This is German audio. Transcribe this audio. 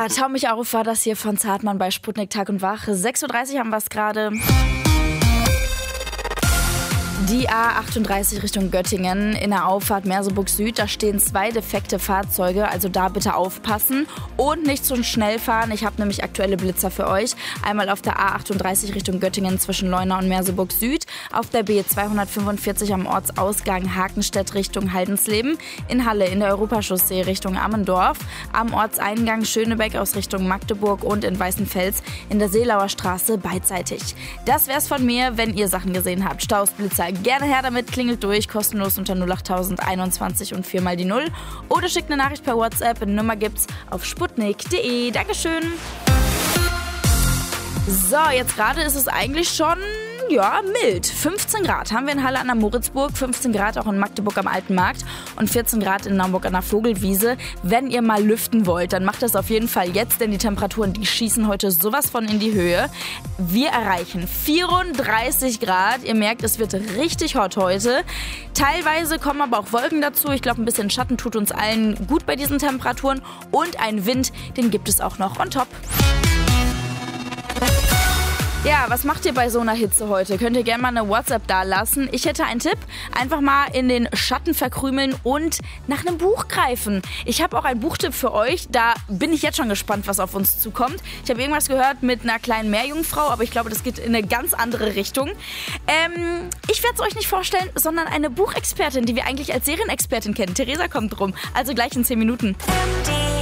Tau mich auf, war das hier von Zartmann bei Sputnik Tag und Wach. 6:30 Uhr haben wir es gerade. Die A38 Richtung Göttingen in der Auffahrt Merseburg Süd, da stehen 2 defekte Fahrzeuge, also da bitte aufpassen und nicht zu schnell fahren. Ich habe nämlich aktuelle Blitzer für euch. Einmal auf der A38 Richtung Göttingen zwischen Leuna und Merseburg Süd, auf der B245 am Ortsausgang Hakenstedt Richtung Haldensleben, in Halle in der Europachaussee Richtung Ammendorf, am Ortseingang Schönebeck aus Richtung Magdeburg und in Weißenfels in der Seelauer Straße beidseitig. Das wär's von mir, wenn ihr Sachen gesehen habt. Staus, Blitzer, gerne her damit, klingelt durch, kostenlos unter 08000 21 und 4 mal die 0 oder schickt eine Nachricht per WhatsApp, eine Nummer gibt's auf sputnik.de. Dankeschön. So, jetzt gerade ist es eigentlich schon, mild. 15 Grad haben wir in Halle an der Moritzburg, 15 Grad auch in Magdeburg am Alten Markt und 14 Grad in Naumburg an der Vogelwiese. Wenn ihr mal lüften wollt, dann macht das auf jeden Fall jetzt, denn die Temperaturen, die schießen heute sowas von in die Höhe. Wir erreichen 34 Grad. Ihr merkt, es wird richtig hot heute. Teilweise kommen aber auch Wolken dazu. Ich glaube, ein bisschen Schatten tut uns allen gut bei diesen Temperaturen. Und ein Wind, den gibt es auch noch on top. Ja, was macht ihr bei so einer Hitze heute? Könnt ihr gerne mal eine WhatsApp da lassen. Ich hätte einen Tipp. Einfach mal in den Schatten verkrümeln und nach einem Buch greifen. Ich habe auch einen Buchtipp für euch. Da bin ich jetzt schon gespannt, was auf uns zukommt. Ich habe irgendwas gehört mit einer kleinen Meerjungfrau, aber ich glaube, das geht in eine ganz andere Richtung. Ich werde es euch nicht vorstellen, sondern eine Buchexpertin, die wir eigentlich als Serienexpertin kennen. Theresa kommt rum. Also gleich in 10 Minuten.